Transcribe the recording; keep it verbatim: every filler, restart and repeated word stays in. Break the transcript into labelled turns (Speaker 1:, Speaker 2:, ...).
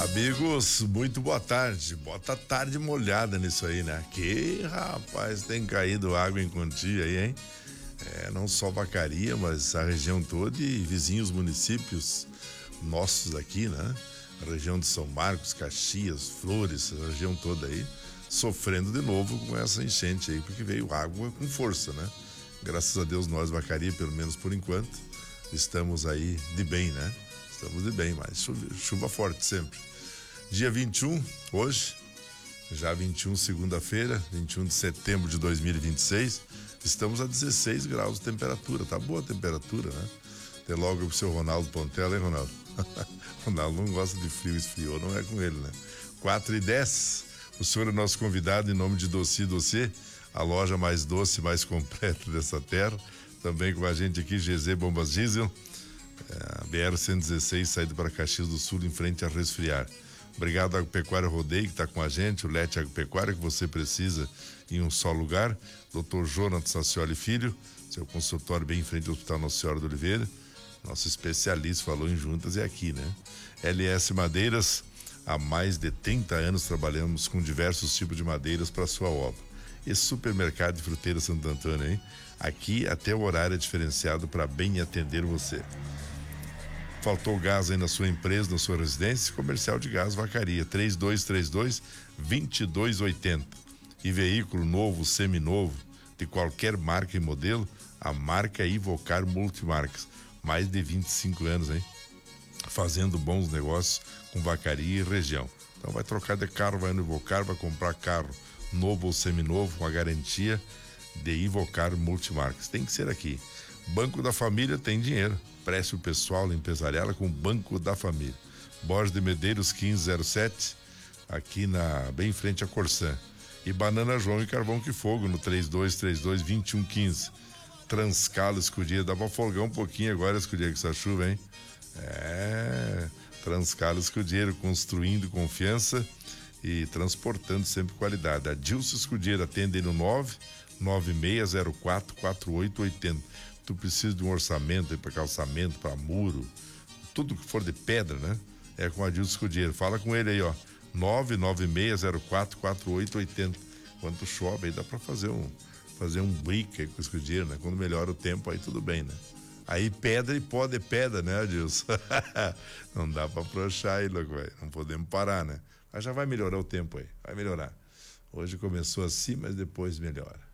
Speaker 1: Amigos, muito boa tarde. Bota tarde molhada nisso aí, né? Que rapaz, tem caído água em quantia aí, hein? É, não só Vacaria, mas a região toda e vizinhos municípios nossos aqui, né? A região de São Marcos, Caxias, Flores, a região toda aí, sofrendo de novo com essa enchente aí, porque veio água com força, né? Graças a Deus nós, Vacaria, pelo menos por enquanto, estamos aí de bem, né? Estamos de bem, mas chuva, chuva forte sempre. Dia vinte e um, hoje, já vinte e um, segunda-feira, vinte e um de setembro de dois mil e vinte e seis, estamos a dezesseis graus de temperatura, tá boa a temperatura, né? Até logo pro seu Ronaldo Pontela, hein, Ronaldo? Ronaldo não gosta de frio, esfriou, não é com ele, né? quatro e dez, o senhor é nosso convidado em nome de Doce Doce, a loja mais doce, mais completa dessa terra, também com a gente aqui, G Z Bombas Diesel, é, B R cento e dezesseis, saída para Caxias do Sul, em frente a Resfriar. Obrigado, Agropecuária Rodeio, que está com a gente, o Lete Agropecuária, que você precisa em um só lugar. doutor Jonathan Sacioli Filho, seu consultório bem em frente ao Hospital Nossa Senhora do Oliveira. Nosso especialista falou em juntas, é aqui, né? L S Madeiras, há mais de trinta anos trabalhamos com diversos tipos de madeiras para sua obra. E Supermercado de Fruteira Santo Antônio, hein? Aqui até o horário é diferenciado para bem atender você. Faltou gás aí na sua empresa, na sua residência? Comercial de Gás Vacaria, três dois três dois, dois dois oito zero. E veículo novo, seminovo, de qualquer marca e modelo, a marca Ivocar Multimarcas. Mais de vinte e cinco anos, hein? Fazendo bons negócios com Vacaria e região. Então vai trocar de carro, vai no Ivocar, vai comprar carro novo ou seminovo, com a garantia de Ivocar Multimarcas. Tem que ser aqui. Banco da Família tem dinheiro. Preste o pessoal empresarial com o Banco da Família. Borges de Medeiros quinze zero sete, aqui na, bem em frente a Corsã. E Banana João e Carvão que Fogo no três dois três dois, dois um um cinco. Transcalo Escudeiro, dá pra folgar um pouquinho agora, Escudeiro, com essa chuva, hein? É, Transcalo Escudeiro, construindo confiança e transportando sempre qualidade. A Dilson Escudeiro atende no nove nove seis zero quatro, quatro oito oito zero. Tu precisa de um orçamento para calçamento, para muro, tudo que for de pedra, né? É com a Dilson Escudeiro. Fala com ele aí, ó. nove nove seis zero quatro, quatro oito oito zero. Quando chove aí dá para fazer um fazer um brick aí com o Escudeiro, né? Quando melhora o tempo aí tudo bem, né? Aí pedra e pó de pedra, né, Adilson? Não dá pra afrouxar aí, louco, velho. Não podemos parar, né? Mas já vai melhorar o tempo aí, vai melhorar. Hoje começou assim, mas depois melhora.